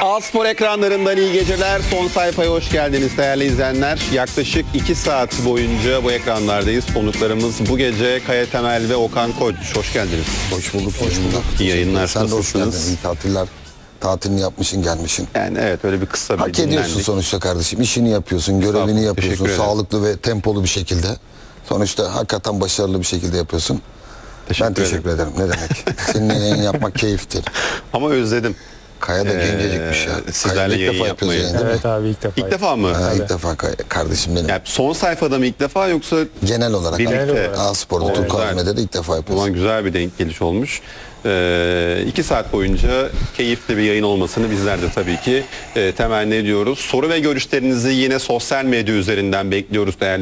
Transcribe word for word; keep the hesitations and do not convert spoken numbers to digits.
A-Spor ekranlarından iyi geceler. Son sayfaya hoş geldiniz değerli izleyenler. Yaklaşık iki saat boyunca bu ekranlardayız. Konuklarımız bu gece Kaya Temel ve Okan Koç. Hoş geldiniz. Hoş bulduk. Hoş bulduk. İyi yayınlar. Sen de hoş geldin. Nasılsınız? İyi tatiller. Tatilini yapmışsın, gelmişsin. Yani evet, öyle bir kısa bir Hak ediyorsun dinlendik. sonuçta kardeşim. İşini yapıyorsun, görevini Teşekkür yapıyorsun. ederim. Sağlıklı ve tempolu bir şekilde. Sonuçta hakikaten başarılı bir şekilde yapıyorsun. Teşekkür ben teşekkür ederim. Ne demek? Seninle yayın yapmak keyiftir. Ama özledim. Kaya da Ee, gencecikmiş ya. sizlerle Kaya ilk yayın defa yapıyorsun yapmayı. yayın, değil mi? Evet abi ilk defa. İlk defa mı? Ha, Tabii. ilk defa Kaya, kardeşim benim. Yani son sayfada mı ilk defa yoksa Genel olarak. birlikte? Genel olarak. A-Spor'da, O Türk güzel. Kahveme'de de ilk defa O yapıyorsun. zaman güzel bir denk geliş olmuş. Ee, iki saat boyunca keyifli bir yayın olmasını bizler de tabii ki e, temenni ediyoruz. Soru ve görüşlerinizi yine sosyal medya üzerinden bekliyoruz değerli